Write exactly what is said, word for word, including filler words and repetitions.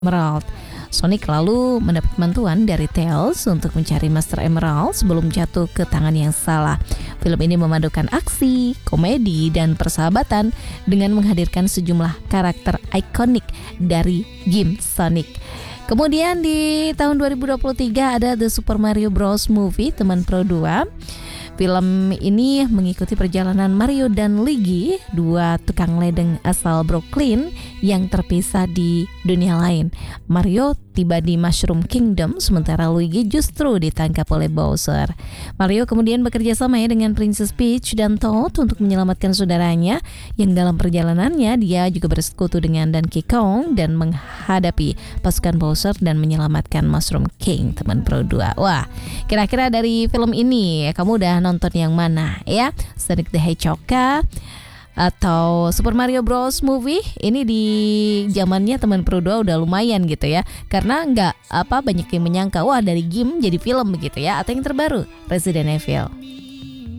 Emerald. Sonic lalu mendapat bantuan dari Tails untuk mencari Master Emerald sebelum jatuh ke tangan yang salah. Film ini memadukan aksi, komedi, dan persahabatan dengan menghadirkan sejumlah karakter ikonik dari game Sonic. Kemudian di tahun dua ribu dua puluh tiga ada The Super Mario Bros. Movie Teman Pro dua. Film ini mengikuti perjalanan Mario dan Luigi, dua tukang ledeng asal Brooklyn yang terpisah di dunia lain. Mario tiba di Mushroom Kingdom, sementara Luigi justru ditangkap oleh Bowser. Mario kemudian bekerja sama ya dengan Princess Peach dan Toad untuk menyelamatkan saudaranya, yang dalam perjalanannya dia juga bersekutu dengan Donkey Kong dan menghadapi pasukan Bowser dan menyelamatkan Mushroom King Teman Pro dua. Wah, kira-kira dari film ini kamu udah nonton yang mana ya? Sonic the Hedgehog kah? Atau Super Mario Bros. Movie? Ini di zamannya Teman Pro dua udah lumayan gitu ya, karena nggak apa banyak yang menyangka wah dari game jadi film begitu ya. Atau yang terbaru Resident Evil.